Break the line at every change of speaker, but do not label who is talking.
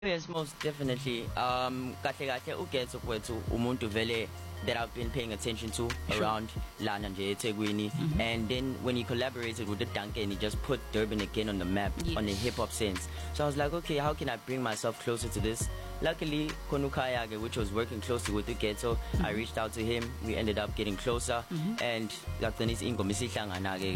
Yes, most definitely. Kahle uGetso kwethu umuntu vele that I've been paying attention to around lana nje eThekwini, and then when he collaborated with the Duncan, he just put Durban again on the map on a hip hop sense. So I was like, okay, how can I bring myself closer to this? Luckily, Konukayage, which was working closely with uGetso, I reached out to him. We ended up getting closer, and